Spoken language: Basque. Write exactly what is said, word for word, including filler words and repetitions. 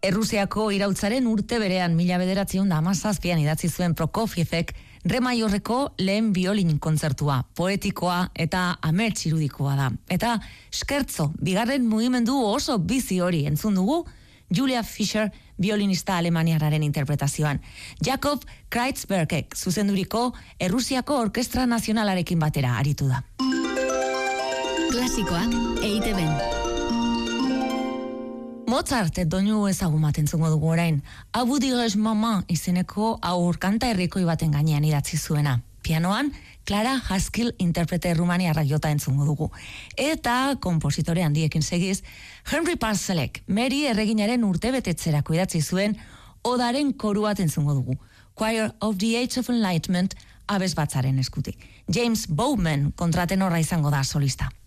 Errusiako irautzaren urte berean mila bederatziehun eta hamazazpian idatzi zuen Prokofievek Re maiorreko lehen biolin kontzertua, poetikoa eta amets irudikoa da. Eta skertzo, bigarren mugimendu oso bizi hori entzun dugu Julia Fischer violinista alemaniarraren interpretazioan. Jakob Kreitzbergek zuzenduriko Errusiako Orkestra Nazionalarekin batera aritu da. Klasikoak E I Te Ben. Mozart doinu ezagun bat entzungo dugu orain. Abu direz mama izeneko aur kanta herrikoi baten gainean idatzi zuena. Pianoan, Clara Haskell interprete rumaniarrak jota entzungo dugu. Eta kompositore handiekin segiz, Henry Purcellek Mary erreginaren urtebetetzerako idatzi zuen odaren koru bat entzungo dugu. Choir of the Age of Enlightenment abesbatzaren eskutik. James Bowman kontratenorra izango da solista.